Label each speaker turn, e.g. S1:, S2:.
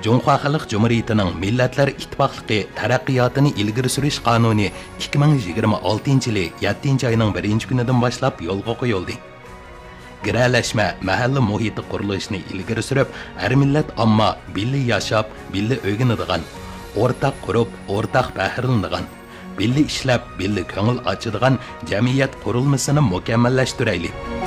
S1: Cumhuriyet Xalq Cumhuriyetining Millatlar İttifaqlığı taraqqiyotini ilgari surish qonuni 2026 yili 7 oyning 1 kunidan boshlab yo'lga qo'yildi. Giralashma mahalla muhiti qurilishini ilgari surib, har millat ammo birga yashab, birga o'rganadigan, o'rtaq qurib, o'rtaq faxrlanadigan, birga ishlab, birga ko'ngil ochadigan jamiyat qurilmasini mukammallashtiraylik.